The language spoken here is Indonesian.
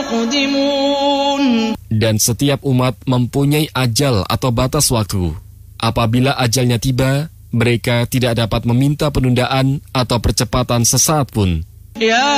يقدمون. Dan setiap umat mempunyai ajal atau batas waktu. Apabila ajalnya tiba, mereka tidak dapat meminta penundaan atau percepatan sesaat pun. Ya